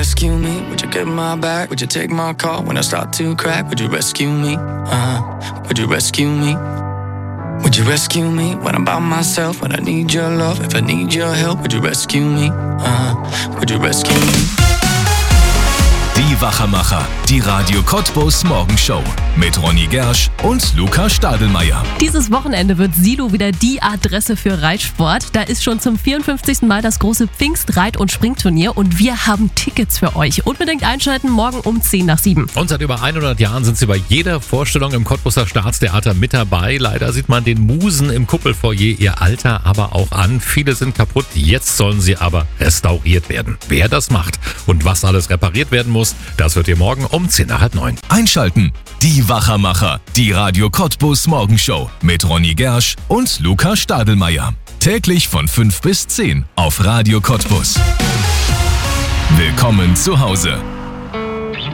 rescue me? Would you get my back? Would you take my call when I start to crack? Would you rescue me? Would you rescue me? Would you rescue me when I'm by myself? When I need your love, if I need your help, would you rescue me? Would you rescue me? Die Wachermacher, die Radio Cottbus Morgenshow mit Ronny Gersch und Luca Stadelmeier. Dieses Wochenende wird Silo wieder die Adresse für Reitsport. Da ist schon zum 54. Mal das große Pfingst-Reit- und Springturnier und wir haben Tickets für euch. Unbedingt einschalten, morgen um 6:50. Und seit über 100 Jahren sind sie bei jeder Vorstellung im Cottbuser Staatstheater mit dabei. Leider sieht man den Musen im Kuppelfoyer ihr Alter aber auch an. Viele sind kaputt, jetzt sollen sie aber restauriert werden. Wer das macht und was alles repariert werden muss, das hört ihr morgen um 8:50. Einschalten. Die Wachermacher, die Radio Cottbus Morgenshow mit Ronny Gersch und Luca Stadelmeier. Täglich von 5 bis 10 auf Radio Cottbus. Willkommen zu Hause.